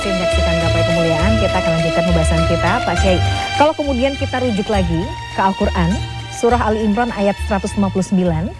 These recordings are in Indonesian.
masih menyaksikan Gapai Kemuliaan. Kita akan lanjutkan pembahasan kita, Pak Kiai. Kalau kemudian kita rujuk lagi ke Al-Quran, surah Ali Imran ayat 159,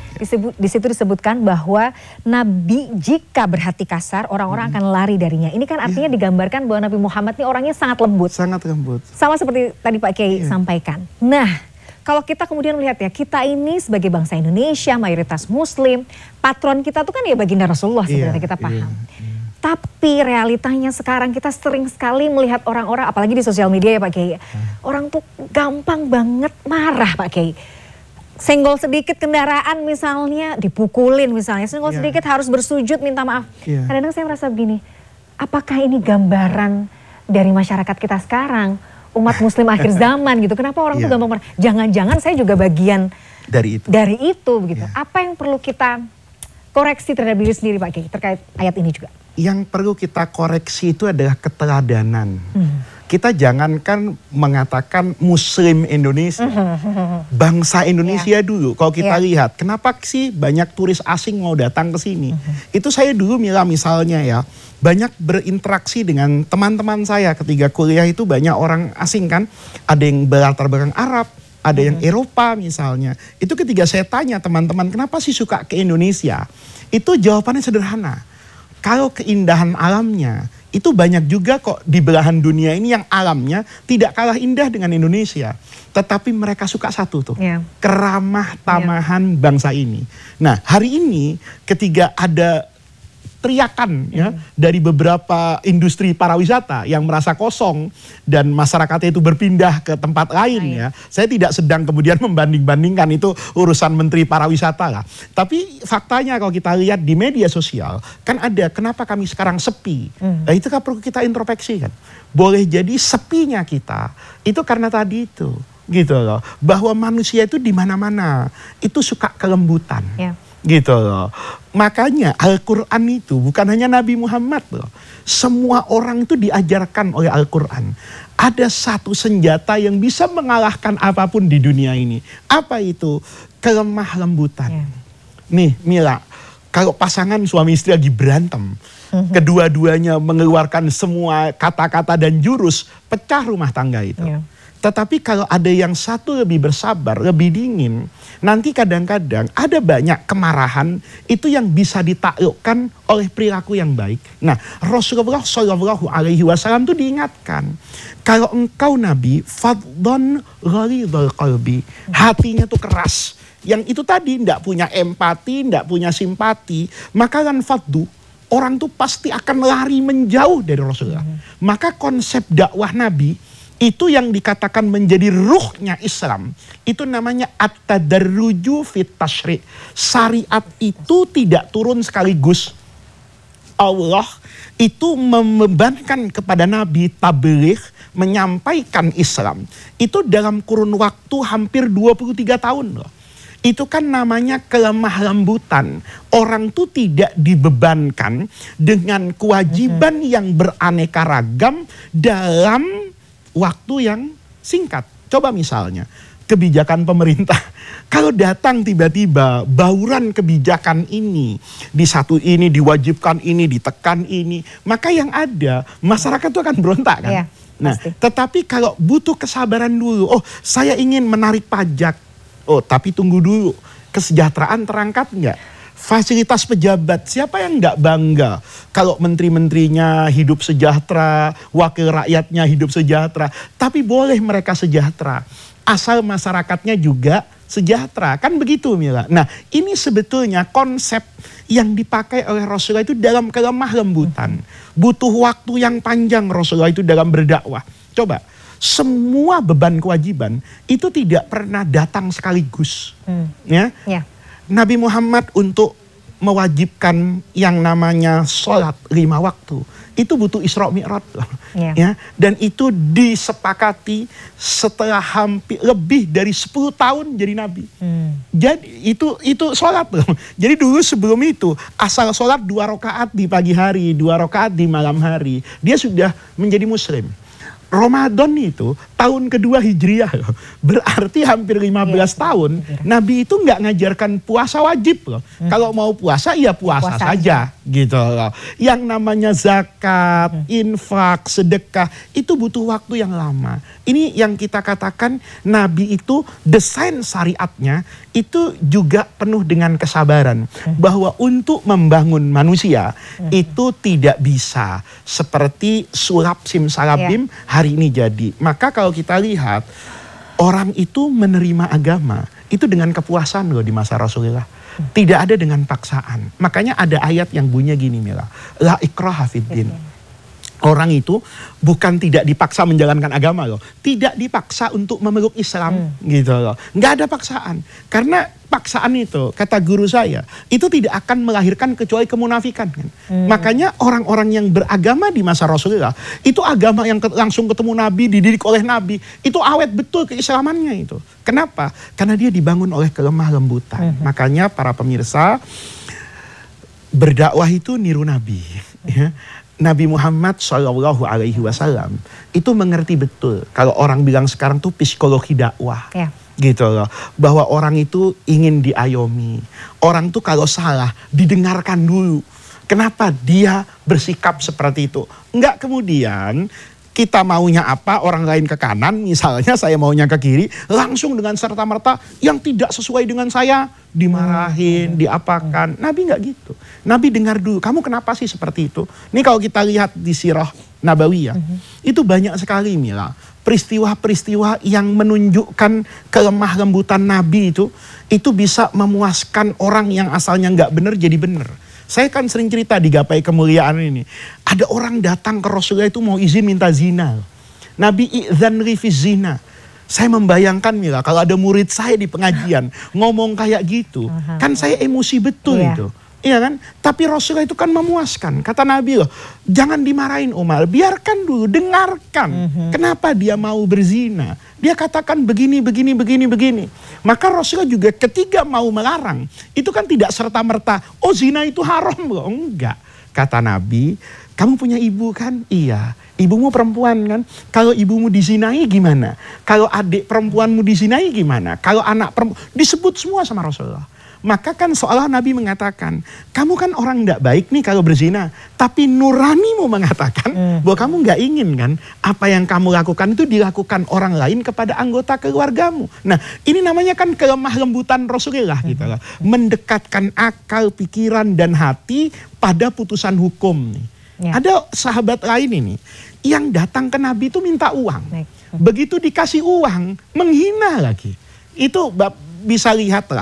di situ disebutkan bahwa Nabi jika berhati kasar, orang-orang akan lari darinya. Ini kan artinya digambarkan bahwa Nabi Muhammad ini orangnya sangat lembut. Sangat lembut. Sama seperti tadi Pak Kiai sampaikan. Nah, kalau kita kemudian melihat ya, kita ini sebagai bangsa Indonesia, mayoritas Muslim, patron kita tuh kan ya baginda Rasulullah sebenarnya kita paham. Tapi realitanya sekarang kita sering sekali melihat orang-orang, apalagi di sosial media ya Pak Kiai. Orang tuh gampang banget marah Pak Kiai. Senggol sedikit kendaraan misalnya dipukulin misalnya. Senggol sedikit harus bersujud minta maaf. Kadang-kadang saya merasa begini, apakah ini gambaran dari masyarakat kita sekarang? Umat muslim akhir zaman gitu. Kenapa orang tuh gampang marah? Jangan-jangan saya juga bagian dari itu begitu. Apa yang perlu kita koreksi terhadap diri sendiri Pak Kiai terkait ayat ini juga? Yang perlu kita koreksi itu adalah keteladanan. Kita jangankan mengatakan Muslim Indonesia, bangsa Indonesia dulu. Kalau kita lihat, kenapa sih banyak turis asing mau datang ke sini? Itu saya dulu misalnya ya, banyak berinteraksi dengan teman-teman saya ketika kuliah itu banyak orang asing kan. Ada yang berlatar belakang Arab, ada yang Eropa misalnya. Itu ketika saya tanya teman-teman, kenapa sih suka ke Indonesia? Itu jawabannya sederhana. Kalau keindahan alamnya, itu banyak juga kok di belahan dunia ini yang alamnya tidak kalah indah dengan Indonesia. Tetapi mereka suka satu tuh, keramah tamahan bangsa ini. Nah hari ini ketika ada teriakan ya dari beberapa industri pariwisata yang merasa kosong dan masyarakatnya itu berpindah ke tempat lain ya. Saya tidak sedang kemudian membanding-bandingkan, itu urusan menteri pariwisata lah. Tapi faktanya kalau kita lihat di media sosial kan ada kenapa kami sekarang sepi. Nah itu kan perlu kita introspeksi kan. Boleh jadi sepinya kita itu karena tadi itu gitu loh. Bahwa manusia itu di mana-mana itu suka kelembutan. Gitu loh. Makanya Al-Quran itu bukan hanya Nabi Muhammad loh. Semua orang itu diajarkan oleh Al-Quran. Ada satu senjata yang bisa mengalahkan apapun di dunia ini. Apa itu? Kelemah lembutan. Nih Mila, kalau pasangan suami istri lagi berantem, kedua-duanya mengeluarkan semua kata-kata dan jurus, pecah rumah tangga itu. Tetapi kalau ada yang satu lebih bersabar, lebih dingin, nanti kadang-kadang ada banyak kemarahan itu yang bisa ditaklukkan oleh perilaku yang baik. Nah, Rasulullah Shallallahu Alaihi Wasallam itu diingatkan, kalau engkau Nabi, fadhon ghalidhal qalbi, hatinya tuh keras, yang itu tadi tidak punya empati, tidak punya simpati, maka kan faddu, orang tuh pasti akan lari menjauh dari Rasulullah. Maka konsep dakwah Nabi itu yang dikatakan menjadi ruhnya Islam. Itu namanya at-tadarruju fit tasyri'. Syariat itu tidak turun sekaligus. Allah itu membebankan kepada Nabi tabligh, menyampaikan Islam. Itu dalam kurun waktu hampir 23 tahun loh. Itu kan namanya kelemah lembutan. Orang tuh tidak dibebankan dengan kewajiban yang beraneka ragam dalam waktu yang singkat. Coba misalnya kebijakan pemerintah. Kalau datang tiba-tiba bauran kebijakan ini, di satu ini diwajibkan ini, ditekan ini, maka yang ada masyarakat itu akan berontak kan. Nah, tetapi kalau butuh kesabaran dulu. Oh, saya ingin menarik pajak. Oh, tapi tunggu dulu. Kesejahteraan terangkat enggak? Fasilitas pejabat, siapa yang nggak bangga kalau menteri-menterinya hidup sejahtera, wakil rakyatnya hidup sejahtera. Tapi boleh mereka sejahtera, asal masyarakatnya juga sejahtera. Kan begitu Mila. Nah ini sebetulnya konsep yang dipakai oleh Rasulullah itu dalam kelemah lembutan. Butuh waktu yang panjang Rasulullah itu dalam berdakwah. Coba, semua beban kewajiban itu tidak pernah datang sekaligus. Nabi Muhammad untuk mewajibkan yang namanya sholat 5 waktu itu butuh Isra Mi'raj dan itu disepakati setelah hampir lebih dari 10 tahun jadi Nabi. Jadi itu sholat loh. Jadi dulu sebelum itu asal sholat 2 rakaat di pagi hari, 2 rakaat di malam hari, dia sudah menjadi Muslim. Ramadan itu tahun kedua Hijriah loh. Berarti hampir 15 tahun Nabi itu nggak ngajarkan puasa wajib loh. Kalau mau puasa ya puasa saja gitu loh. Yang namanya zakat, infak, sedekah itu butuh waktu yang lama. Ini yang kita katakan Nabi itu desain syariatnya itu juga penuh dengan kesabaran. Bahwa untuk membangun manusia itu tidak bisa seperti sulap simsalabim hari ini jadi. Maka kalau kita lihat orang itu menerima agama itu dengan kepuasan loh di masa Rasulullah. Tidak ada dengan paksaan. Makanya ada ayat yang bunyinya gini Mila. La ikraha fiddin. Orang itu bukan tidak dipaksa menjalankan agama loh. Tidak dipaksa untuk memeluk Islam gitu loh. Nggak ada paksaan. Karena paksaan itu, kata guru saya, itu tidak akan melahirkan kecuali kemunafikan kan. Makanya orang-orang yang beragama di masa Rasulullah, itu agama yang langsung ketemu Nabi, dididik oleh Nabi, itu awet betul keislamannya itu. Kenapa? Karena dia dibangun oleh kelemah lembutan. Makanya para pemirsa, berdakwah itu niru Nabi. Ya. Nabi Muhammad SAW itu mengerti betul. Kalau orang bilang sekarang tuh psikologi dakwah. Ya. Gitu loh. Bahwa orang itu ingin diayomi. Orang tuh kalau salah didengarkan dulu. Kenapa dia bersikap seperti itu? Enggak kemudian kita maunya apa, orang lain ke kanan, misalnya saya maunya ke kiri, langsung dengan serta-merta yang tidak sesuai dengan saya, dimarahin, diapakan. Nabi nggak gitu. Nabi dengar dulu, kamu kenapa sih seperti itu? Ini kalau kita lihat di Sirah Nabawiyah, itu banyak sekali Mila. Peristiwa-peristiwa yang menunjukkan kelemah lembutan Nabi itu bisa memuaskan orang yang asalnya nggak benar jadi benar. Saya kan sering cerita di Gapai Kemuliaan ini. Ada orang datang ke Rasulullah itu mau izin minta zina. Nabi i'zan li fi zina. Saya membayangkan Mila, kalau ada murid saya di pengajian ngomong kayak gitu, kan saya emosi betul itu. Iya kan? Tapi Rasulullah itu kan memuaskan. Kata Nabi loh, jangan dimarahin Umar, biarkan dulu, dengarkan. Kenapa dia mau berzina? Dia katakan begini. Maka Rasulullah juga ketika mau melarang, itu kan tidak serta-merta, oh zina itu haram loh. Enggak. Kata Nabi, kamu punya ibu kan? Iya. Ibumu perempuan kan? Kalau ibumu dizinai gimana? Kalau adik perempuanmu dizinai gimana? Kalau anak perempuan, disebut semua sama Rasulullah. Maka kan seolah Nabi mengatakan, kamu kan orang tidak baik nih kalau berzina. Tapi nuranimu mengatakan bahwa kamu nggak ingin kan apa yang kamu lakukan itu dilakukan orang lain kepada anggota keluargamu. Nah ini namanya kan kelemah lembutan Rasulullah gitu loh. Mendekatkan akal, pikiran dan hati pada putusan hukum nih. Ada sahabat lain ini yang datang ke Nabi itu minta uang. Begitu dikasih uang menghina lagi. Itu bisa lihatlah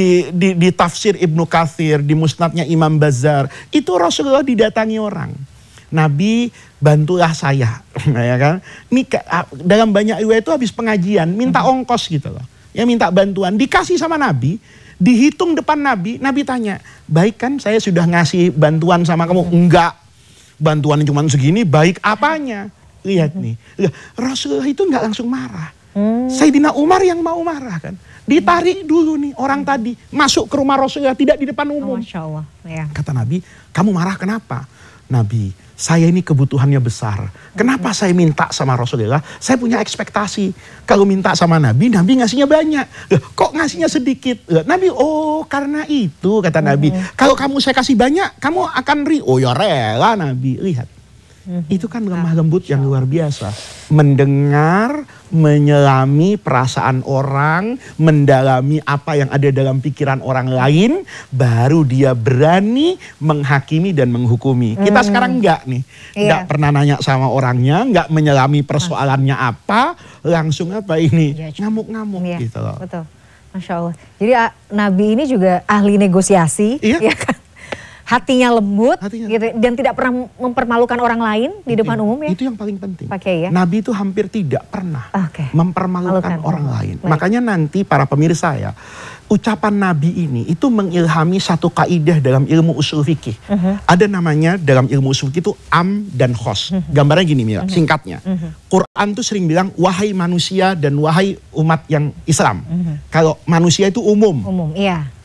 di tafsir Ibnu Katsir, di musnadnya Imam Bazzar, itu Rasulullah didatangi orang. Nabi, bantulah saya, ya kan? Ini dalam banyak riwayat itu habis pengajian minta ongkos gitu loh. Ya minta bantuan, dikasih sama Nabi, dihitung depan Nabi, Nabi tanya, "Baik kan saya sudah ngasih bantuan sama kamu?" "Enggak. Bantuan cuma segini, baik apanya?" Lihat nih. Rasulullah itu enggak langsung marah. Sayyidina Umar yang mau marah kan. Ditarik dulu nih orang tadi. Masuk ke rumah Rasulullah tidak di depan umum. Masya Allah. Ya. Kata Nabi, kamu marah kenapa? Nabi, saya ini kebutuhannya besar. Kenapa saya minta sama Rasulullah? Saya punya ekspektasi. Kalau minta sama Nabi, Nabi ngasihnya banyak. Kok ngasihnya sedikit? Nabi, oh karena itu kata Nabi. Kalau kamu saya kasih banyak, kamu akan oh ya rela Nabi. Lihat. Itu kan lemah lembut yang luar biasa. Mendengar, menyelami perasaan orang, mendalami apa yang ada dalam pikiran orang lain, baru dia berani menghakimi dan menghukumi. Kita sekarang enggak nih. Enggak pernah nanya sama orangnya, enggak menyelami persoalannya apa, langsung apa ini, ngamuk-ngamuk gitu loh. Betul. Masya Allah. Jadi Nabi ini juga ahli negosiasi, ya kan? Hatinya lembut gitu, dan tidak pernah mempermalukan orang lain di depan umum ya. Itu yang paling penting. Ya? Nabi itu hampir tidak pernah mempermalukan orang lain. Makanya nanti para pemirsa ya, ucapan Nabi ini itu mengilhami satu kaidah dalam ilmu usul fikih. Ada namanya dalam ilmu usul fikih itu am dan khos. Gambarnya gini Mila, singkatnya. Quran tuh sering bilang wahai manusia dan wahai umat yang Islam. Kalau manusia itu umum. Iya.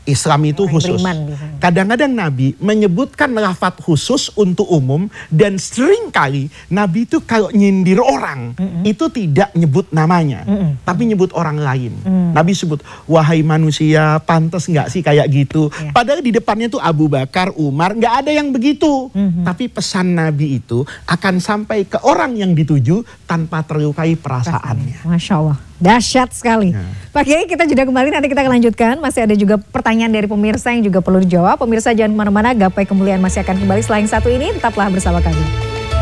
Islam itu khusus. Kadang-kadang Nabi menyebutkan lafadz khusus untuk umum, dan sering kali Nabi itu kalau nyindir orang itu tidak nyebut namanya, tapi nyebut orang lain. Nabi sebut, wahai manusia, pantas nggak sih kayak gitu? Padahal di depannya tuh Abu Bakar, Umar, nggak ada yang begitu. Tapi pesan Nabi itu akan sampai ke orang yang dituju tanpa terlukai perasaannya. Masya Allah. Dahsyat sekali. Pak Kiai, kita jeda kembali, nanti kita akan lanjutkan. Masih ada juga pertanyaan dari pemirsa yang juga perlu dijawab. Pemirsa jangan kemana-mana, Gapai Kemuliaan masih akan kembali setelah yang satu ini. Tetaplah bersama kami.